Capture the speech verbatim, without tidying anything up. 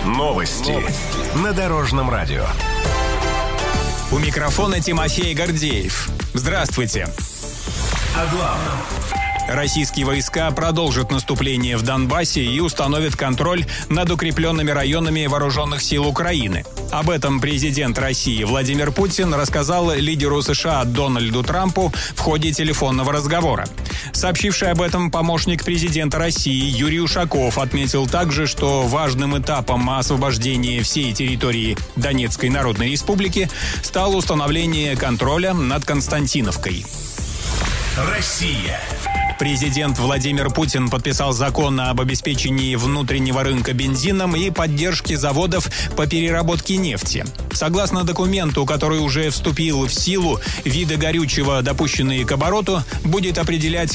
Новости. Новости на Дорожном радио. У микрофона Тимофей Гордеев. Здравствуйте. О главном. Российские войска продолжат наступление в Донбассе и установят контроль над укрепленными районами вооруженных сил Украины. Об этом президент России Владимир Путин рассказал лидеру США Дональду Трампу в ходе телефонного разговора. Сообщивший об этом помощник президента России Юрий Ушаков отметил также, что важным этапом освобождения всей территории Донецкой Народной Республики стало установление контроля над Константиновкой. Россия. Президент Владимир Путин подписал закон об обеспечении внутреннего рынка бензином и поддержке заводов по переработке нефти. Согласно документу, который уже вступил в силу, виды горючего, допущенные к обороту, будет определять